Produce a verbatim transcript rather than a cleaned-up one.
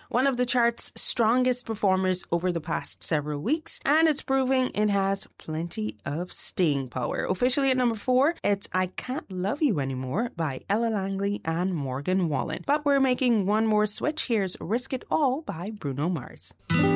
one of the chart's strongest performers over the past several weeks, and it's proving it has plenty of staying power. Officially at number four, it's I Can't Love You Anymore by Ella Langley and Morgan Wallen. But we're making one more switch. Here's Risk It All by Bruno Mars.